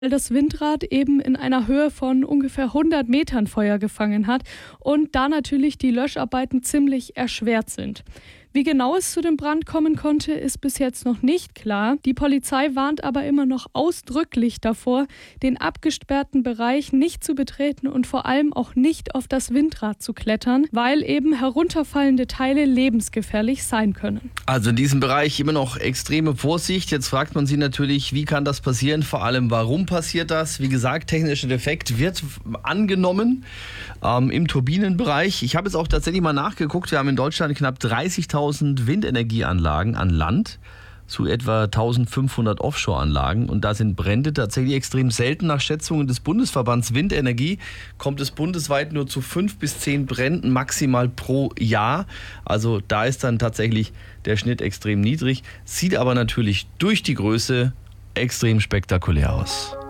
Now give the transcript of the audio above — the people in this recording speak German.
weil das Windrad eben in einer Höhe von ungefähr 100 Metern Feuer gefangen hat und da natürlich die Löscharbeiten ziemlich erschwert sind. Wie genau es zu dem Brand kommen konnte, ist bis jetzt noch nicht klar. Die Polizei warnt aber immer noch ausdrücklich davor, den abgesperrten Bereich nicht zu betreten und vor allem auch nicht auf das Windrad zu klettern, weil eben herunterfallende Teile lebensgefährlich sein können. Also in diesem Bereich immer noch extreme Vorsicht. Jetzt fragt man sich natürlich, wie kann das passieren? Vor allem, warum passiert das? Wie gesagt, technischer Defekt wird angenommen im Turbinenbereich. Ich habe jetzt auch tatsächlich mal nachgeguckt. Wir haben in Deutschland knapp 30.000 Windenergieanlagen an Land, zu etwa 1.500 Offshore-Anlagen. Und da sind Brände tatsächlich extrem selten. Nach Schätzungen des Bundesverbands Windenergie kommt es bundesweit nur zu 5 bis 10 Bränden maximal pro Jahr. Also da ist dann tatsächlich der Schnitt extrem niedrig. Sieht aber natürlich durch die Größe extrem spektakulär aus.